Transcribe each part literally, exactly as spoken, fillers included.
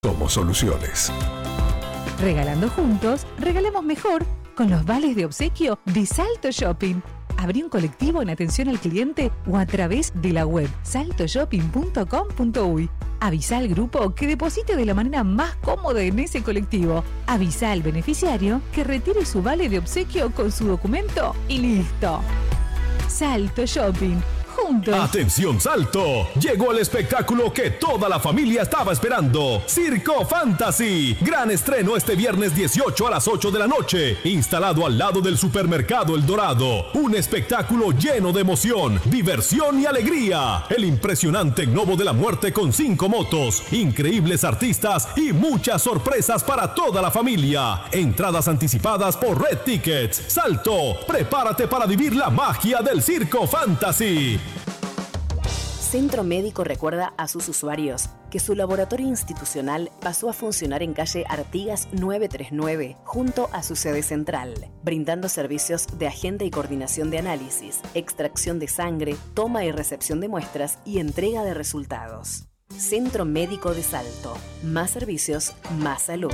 Somos Soluciones. Regalando juntos, regalemos mejor con los vales de obsequio de Salto Shopping. Abrí un colectivo en atención al cliente o a través de la web salto shopping punto com punto uy. Avisa al grupo que deposite de la manera más cómoda en ese colectivo. Avisa al beneficiario que retire su vale de obsequio con su documento y listo. Salto Shopping. Juntos. ¡Atención, Salto! Llegó el espectáculo que toda la familia estaba esperando. Circo Fantasy. Gran estreno este viernes dieciocho a las ocho de la noche. Instalado al lado del supermercado El Dorado. Un espectáculo lleno de emoción, diversión y alegría. El impresionante Gnomo de la Muerte con cinco motos, increíbles artistas y muchas sorpresas para toda la familia. Entradas anticipadas por Red Tickets. Salto, prepárate para vivir la magia del Circo Fantasy. Centro Médico recuerda a sus usuarios que su laboratorio institucional pasó a funcionar en calle Artigas novecientos treinta y nueve, junto a su sede central, brindando servicios de agenda y coordinación de análisis, extracción de sangre, toma y recepción de muestras y entrega de resultados. Centro Médico de Salto. Más servicios, más salud.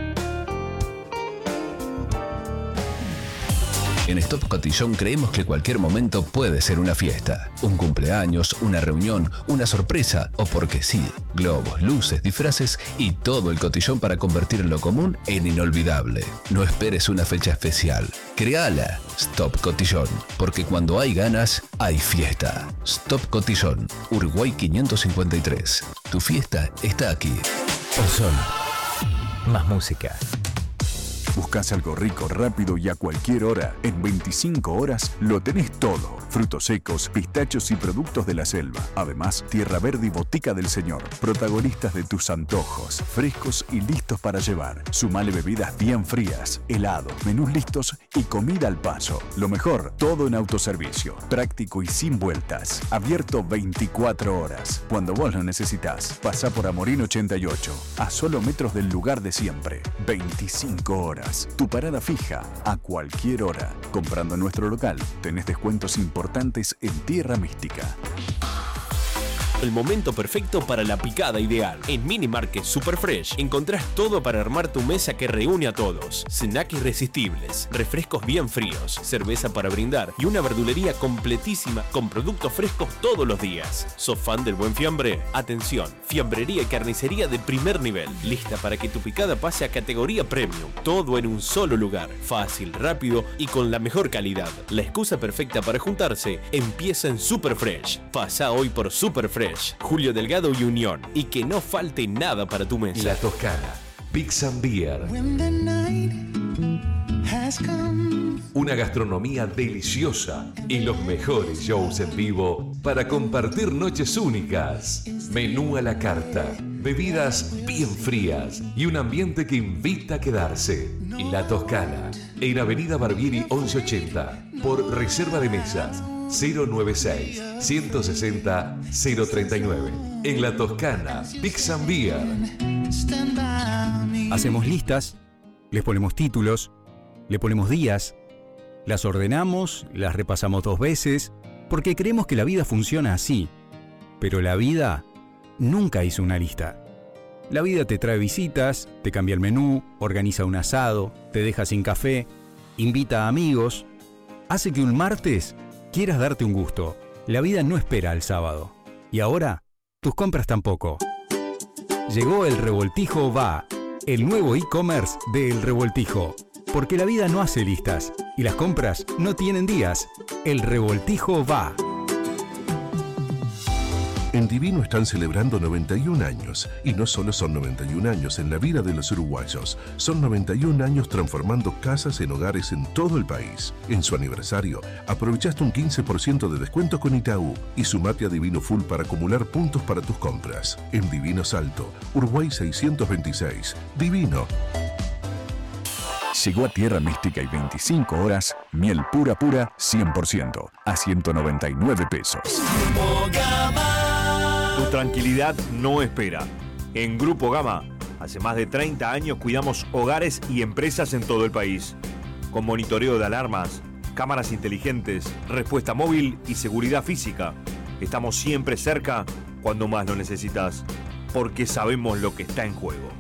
En Stop Cotillón creemos que cualquier momento puede ser una fiesta. Un cumpleaños, una reunión, una sorpresa o, porque sí, globos, luces, disfraces y todo el cotillón para convertir lo común en inolvidable. No esperes una fecha especial. Créala. Stop Cotillón. Porque cuando hay ganas, hay fiesta. Stop Cotillón. Uruguay quinientos cincuenta y tres. Tu fiesta está aquí. Ozón. Más música. ¿Buscas algo rico, rápido y a cualquier hora? En veinticinco horas lo tenés todo. Frutos secos, pistachos y productos de la selva. Además, Tierra Verde y Botica del Señor. Protagonistas de tus antojos. Frescos y listos para llevar. Sumale bebidas bien frías, helados, menús listos y comida al paso. Lo mejor, todo en autoservicio. Práctico y sin vueltas. Abierto veinticuatro horas. Cuando vos lo necesitas, pasá por Amorín ochenta y ocho. A solo metros del lugar de siempre. veinticinco horas. Tu parada fija, a cualquier hora. Comprando en nuestro local, tenés descuentos importantes en Tierra Mística. El momento perfecto para la picada ideal. En Mini Market Super Fresh encontrás todo para armar tu mesa que reúne a todos. Snacks irresistibles, refrescos bien fríos, cerveza para brindar y una verdulería completísima con productos frescos todos los días. ¿Sos fan del buen fiambre? Atención, fiambrería y carnicería de primer nivel. Lista para que tu picada pase a categoría premium. Todo en un solo lugar. Fácil, rápido y con la mejor calidad. La excusa perfecta para juntarse empieza en Super Fresh. Pasa hoy por Super Fresh, Julio Delgado y Unión, y que no falte nada para tu mesa. La Toscana, Pizza and Beer. Una gastronomía deliciosa y los mejores shows en vivo para compartir noches únicas. Menú a la carta, bebidas bien frías y un ambiente que invita a quedarse. La Toscana, en Avenida Barbieri once ochenta, por reserva de mesas cero noventa y seis, ciento sesenta, cero treinta y nueve. En La Toscana, Pizza and Beer. Hacemos listas, les ponemos títulos, le ponemos días, las ordenamos, las repasamos dos veces, porque creemos que la vida funciona así. Pero la vida nunca hizo una lista. La vida te trae visitas, te cambia el menú, organiza un asado, te deja sin café, invita a amigos, hace que un martes quieras darte un gusto. La vida no espera al sábado. Y ahora, tus compras tampoco. Llegó el Revoltijo Va, el nuevo e-commerce de El Revoltijo. Porque la vida no hace listas y las compras no tienen días. El Revoltijo Va. En Divino están celebrando noventa y un años, y no solo son noventa y un años en la vida de los uruguayos, son noventa y un años transformando casas en hogares en todo el país. En su aniversario, aprovechaste un quince por ciento de descuento con Itaú y sumate a Divino Full para acumular puntos para tus compras. En Divino Salto, Uruguay seiscientos veintiséis. Divino. Llegó a Tierra Mística y veinticinco horas, miel pura pura, cien por ciento, a ciento noventa y nueve pesos. Tu tranquilidad no espera. En Grupo Gama, hace más de treinta años cuidamos hogares y empresas en todo el país. Con monitoreo de alarmas, cámaras inteligentes, respuesta móvil y seguridad física. Estamos siempre cerca cuando más lo necesitas. porque sabemos lo que está en juego.